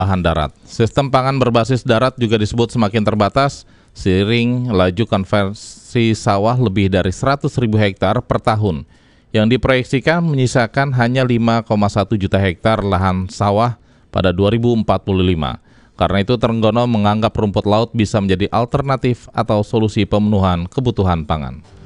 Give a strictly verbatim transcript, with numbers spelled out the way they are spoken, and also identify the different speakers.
Speaker 1: lahan darat. Sistem pangan berbasis darat juga disebut semakin terbatas seiring laju konversi sawah lebih dari seratus ribu hektar per tahun yang diproyeksikan menyisakan hanya lima koma satu juta hektar lahan sawah pada dua ribu empat puluh lima. Karena itu Trenggono menganggap rumput laut bisa menjadi alternatif atau solusi pemenuhan kebutuhan pangan.